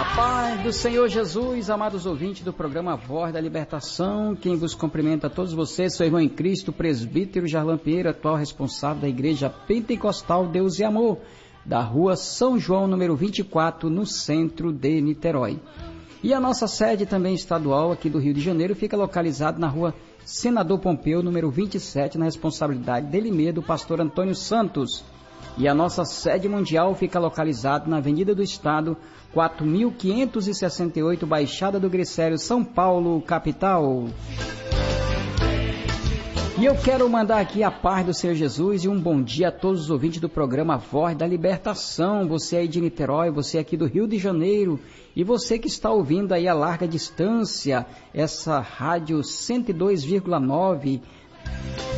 Paz do Senhor Jesus, amados ouvintes do programa Voz da Libertação, quem vos cumprimenta a todos vocês, seu irmão em Cristo, presbítero Jarlan Pinheiro, atual responsável da Igreja Pentecostal Deus e Amor, da rua São João, número 24, no centro de Niterói. E a nossa sede também estadual aqui do Rio de Janeiro fica localizada na rua Senador Pompeu, número 27, na responsabilidade dele mesmo, do pastor Antônio Santos. E a nossa sede mundial fica localizada na Avenida do Estado, 4.568, Baixada do Glicério, São Paulo, capital. E eu quero mandar aqui a paz do Senhor Jesus e um bom dia a todos os ouvintes do programa Voz da Libertação. Você aí de Niterói, você aqui do Rio de Janeiro e você que está ouvindo aí a larga distância, essa rádio 102,9